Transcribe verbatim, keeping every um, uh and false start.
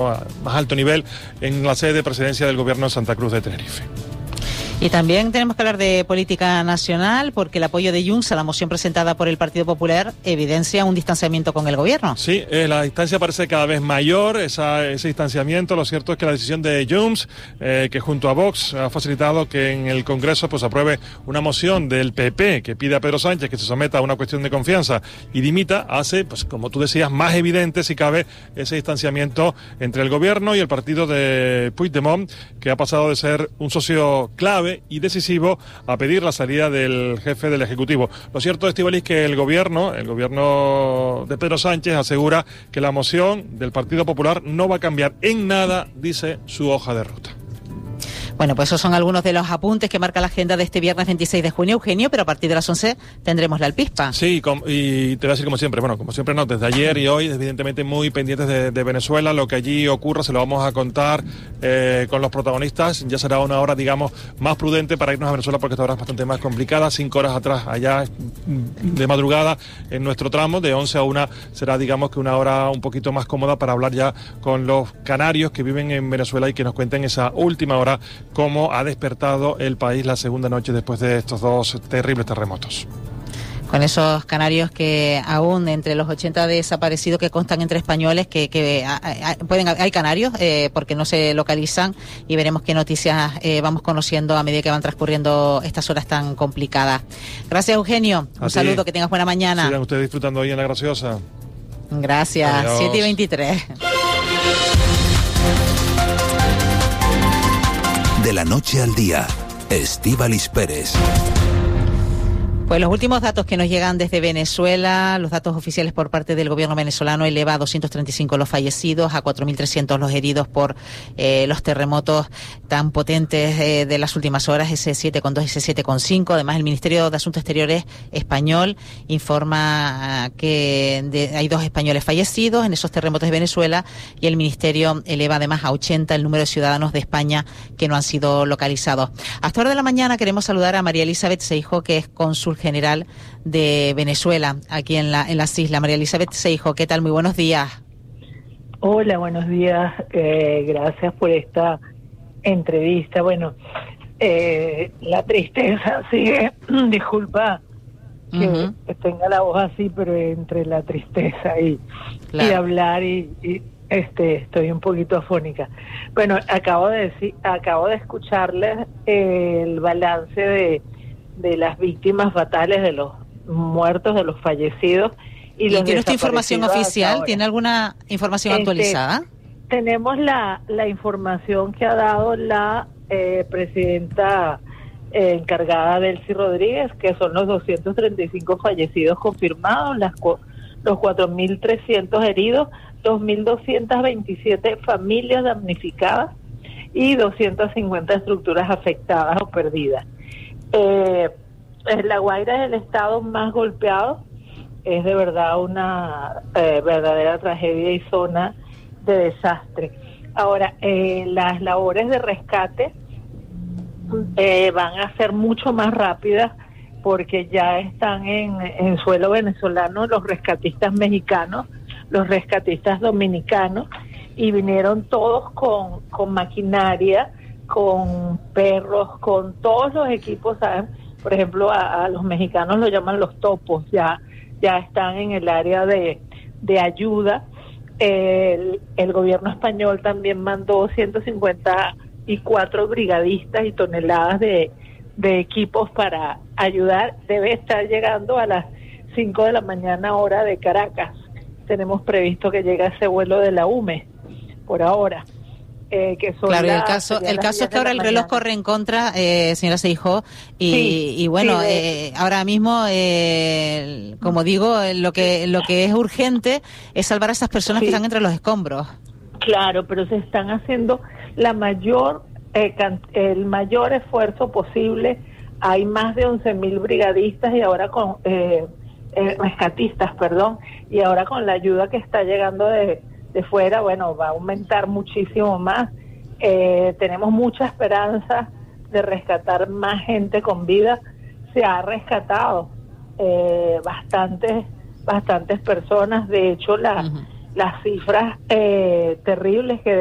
a más alto nivel en la sede de presidencia del gobierno de Santa Cruz de Tenerife. Y también tenemos que hablar de política nacional, porque el apoyo de Junts a la moción presentada por el Partido Popular evidencia un distanciamiento con el gobierno. Sí, eh, la distancia parece cada vez mayor, esa, ese distanciamiento. Lo cierto es que la decisión de Junts, eh, que junto a Vox ha facilitado que en el Congreso pues apruebe una moción del P P que pide a Pedro Sánchez que se someta a una cuestión de confianza y dimita, hace, pues como tú decías, más evidente, si cabe, ese distanciamiento entre el gobierno y el partido de Puigdemont, que ha pasado de ser un socio clave y decisivo a pedir la salida del jefe del Ejecutivo. Lo cierto, Estíbaliz, que el gobierno, el gobierno de Pedro Sánchez asegura que la moción del Partido Popular no va a cambiar en nada, dice, su hoja de ruta. Bueno, pues esos son algunos de los apuntes que marca la agenda de este viernes veintiséis de junio, Eugenio, pero a partir de las once tendremos la alpispa. Sí, com- y te voy a decir como siempre, bueno, como siempre no, desde ayer y hoy, evidentemente muy pendientes de, de Venezuela, lo que allí ocurra se lo vamos a contar eh, con los protagonistas. Ya será una hora, digamos, más prudente para irnos a Venezuela, porque esta hora es bastante más complicada. Cinco horas atrás, allá de madrugada, en nuestro tramo, de once a una, será, digamos, que una hora un poquito más cómoda para hablar ya con los canarios que viven en Venezuela y que nos cuenten esa última hora cómo ha despertado el país la segunda noche después de estos dos terribles terremotos. Con esos canarios que aún entre los ochenta desaparecidos que constan entre españoles, que, que a, a, pueden hay canarios eh, porque no se localizan, y veremos qué noticias eh, vamos conociendo a medida que van transcurriendo estas horas tan complicadas. Gracias, Eugenio. Un Así, saludo, que tengas buena mañana. Sigan ustedes disfrutando hoy en La Graciosa. Gracias. Adiós. siete y veintitrés. De la noche al día, Estíbaliz Pérez. Pues los últimos datos que nos llegan desde Venezuela, los datos oficiales por parte del gobierno venezolano, eleva a doscientos treinta y cinco los fallecidos, a cuatro mil trescientos los heridos por eh, los terremotos tan potentes eh, de las últimas horas, ese siete coma dos y ese siete coma cinco. Además, el Ministerio de Asuntos Exteriores español informa uh, que de, hay dos españoles fallecidos en esos terremotos de Venezuela, y el Ministerio eleva además a ochenta el número de ciudadanos de España que no han sido localizados. Hasta hora de la mañana queremos saludar a María Elizabeth Seijo, que es cónsul general de Venezuela aquí en la en las islas. María Elizabeth Seijo, ¿qué tal? Muy buenos días. Hola, buenos días. Eh, gracias por esta entrevista. Bueno, eh, la tristeza sigue. Disculpa que uh-huh. tenga la voz así, pero entre la tristeza y, claro. y hablar y, y este estoy un poquito afónica. Bueno, acabo de decir, acabo de escucharles eh, el balance de de las víctimas fatales, de los muertos, de los fallecidos. ¿Y, ¿Y tiene usted información oficial? ¿Tiene alguna información este, actualizada? Tenemos la, la información que ha dado la eh, presidenta eh, encargada Delcy Rodríguez, que son los doscientos treinta y cinco fallecidos confirmados, las, los cuatro mil trescientos heridos, dos mil doscientas veintisiete familias damnificadas y doscientas cincuenta estructuras afectadas o perdidas. Eh, La Guaira es el estado más golpeado, es de verdad una eh, verdadera tragedia y zona de desastre. Ahora, eh, las labores de rescate eh, van a ser mucho más rápidas, porque ya están en, en suelo venezolano los rescatistas mexicanos, los rescatistas dominicanos, y vinieron todos con, con maquinaria, con perros, con todos los equipos, ¿saben? Por ejemplo, a, a los mexicanos lo llaman los topos, ya ya están en el área de, de ayuda. El, el gobierno español también mandó ciento cincuenta y cuatro brigadistas y toneladas de, de equipos para ayudar. Debe estar llegando a las cinco de la mañana hora de Caracas. Tenemos previsto que llegue ese vuelo de la U M E por ahora. Eh, que son claro, la, el caso el caso es que ahora el reloj corre en contra, eh, señora Seijo, y, sí, y bueno, sí, de... eh, ahora mismo, eh, como digo, lo que lo que es urgente es salvar a esas personas sí. que están entre los escombros. Claro, pero se están haciendo la mayor eh, can, el mayor esfuerzo posible. Hay más de once mil brigadistas y ahora con eh, eh, rescatistas, perdón, y ahora con la ayuda que está llegando de de fuera, bueno, va a aumentar muchísimo más. Eh, tenemos mucha esperanza de rescatar más gente con vida. Se ha rescatado eh, bastantes bastantes personas. De hecho, la uh-huh. las cifras eh, terribles que